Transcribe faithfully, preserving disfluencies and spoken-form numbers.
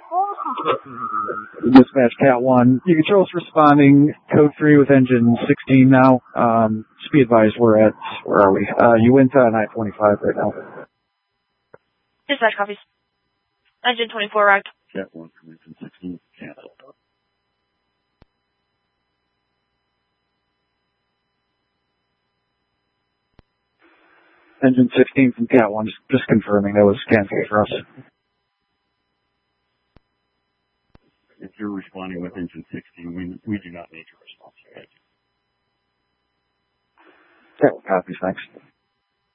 Dispatch Cat one. You can show us responding code three with engine sixteen now. Um, just be advised we're at, where are we? Uh, you went on I twenty-five right now. Dispatch copies. Engine twenty-four arrived. Cat one from engine sixteen. Cancel. Engine sixteen from Cat one, just, just confirming that was canceled for us. If you're responding with engine sixteen, we, we do not need your response. Okay, copies, thanks.